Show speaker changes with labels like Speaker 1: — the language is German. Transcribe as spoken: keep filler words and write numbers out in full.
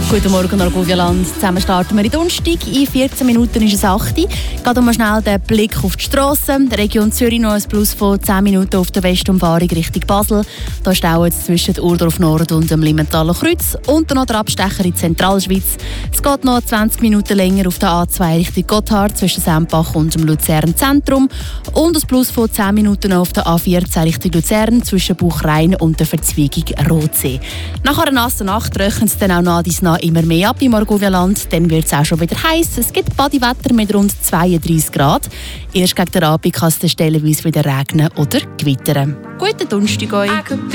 Speaker 1: Guten Morgen, Argovia-Land. Zusammen starten wir in Donnerstag. In vierzehn Minuten ist es acht Uhr. Geht mal schnell den Blick auf die Strasse. Der Region Zürich noch ein Plus von zehn Minuten auf der Westumfahrung Richtung Basel. Da staut es zwischen Urdorf Nord und dem Limmentaler Kreuz. Und dann noch der Abstecher in die Zentralschweiz. Es geht noch zwanzig Minuten länger auf der A zwei Richtung Gotthard zwischen Sempach und dem Luzern Zentrum. Und ein Plus von zehn Minuten auf der A vierzehn Richtung Luzern zwischen Buchrein und der Verzweigung Rotsee. Nach einer nassen Nacht rechnet es dann auch nach dies nach immer mehr ab im Argovia-Land. Dann wird es auch schon wieder heiß. Es gibt Badewetter mit rund zweiunddreißig Grad. Erst gegen den Abend kann es dann stellenweise wieder regnen oder gewittern. Guten Donnerstag euch!